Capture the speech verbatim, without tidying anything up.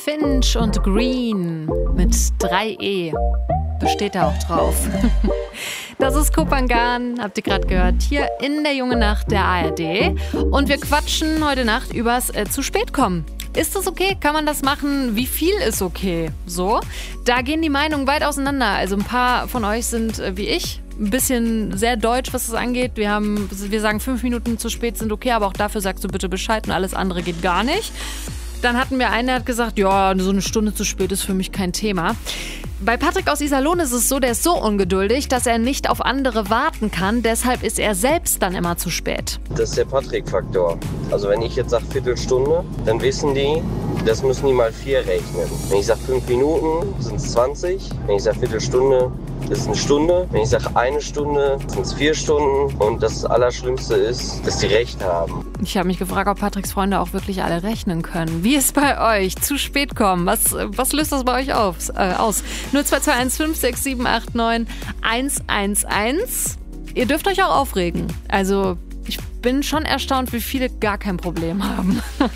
Finch und Green mit drei E. Besteht da auch drauf. Das ist Kopangan, habt ihr gerade gehört, hier in der Junge Nacht der A R D. Und wir quatschen heute Nacht übers äh, zu spät kommen. Ist das okay? Kann man das machen? Wie viel ist okay? So, da gehen die Meinungen weit auseinander. Also ein paar von euch sind äh, wie ich, ein bisschen sehr deutsch, was das angeht. Wir haben, wir sagen, fünf Minuten zu spät sind okay, aber auch dafür sagst du bitte Bescheid und alles andere geht gar nicht. Dann hatten wir einen, der hat gesagt, ja, so eine Stunde zu spät ist für mich kein Thema. Bei Patrick aus Iserlohn ist es so, der ist so ungeduldig, dass er nicht auf andere warten kann. Deshalb ist er selbst dann immer zu spät. Das ist der Patrick-Faktor. Also wenn ich jetzt sage Viertelstunde, dann wissen die, das müssen die mal vier rechnen. Wenn ich sage fünf Minuten, sind es zwanzig. Wenn ich sage Viertelstunde, ist es eine Stunde. Wenn ich sage eine Stunde, sind es vier Stunden. Und das Allerschlimmste ist, dass die Recht haben. Ich habe mich gefragt, ob Patricks Freunde auch wirklich alle rechnen können. Wie ist bei euch? Zu spät kommen. Was, was löst das bei euch auf, äh, aus? null zwei zwei eins fünf sechs sieben acht neun eins eins eins. Ihr dürft euch auch aufregen. Also ich bin schon erstaunt, wie viele gar kein Problem haben.